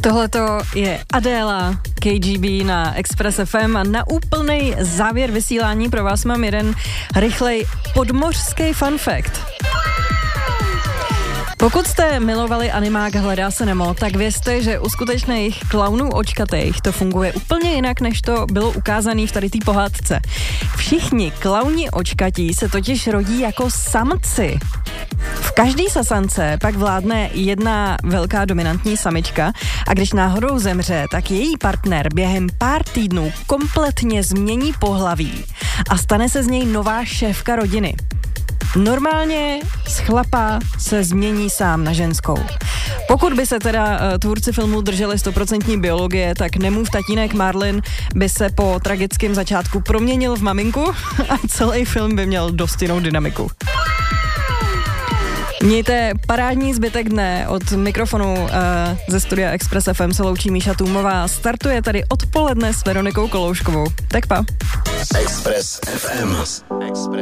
Tohleto je Adéla KGB na Express FM a na úplnej závěr vysílání pro vás mám jeden rychlej podmořský fun fact. Pokud jste milovali animák Hledá se Nemo, tak vězte, že u skutečných klaunů očkatých to funguje úplně jinak, než to bylo ukázané v tady té pohádce. Všichni klauni očkatí se totiž rodí jako samci. V každý sasance pak vládne jedna velká dominantní samička a když náhodou zemře, tak její partner během pár týdnů kompletně změní pohlaví a stane se z něj nová šéfka rodiny. Normálně z chlapa se změní sám na ženskou. Pokud by se teda tvůrci filmu drželi 100% biologie, tak Nemův tatínek Marlin by se po tragickém začátku proměnil v maminku a celý film by měl dost jinou dynamiku. Mějte parádní zbytek dne. Od mikrofonu ze studia Express FM se loučí Míša Tůmová. Startuje tady odpoledne s Veronikou Kolouškovou. Tak pa. Express FM.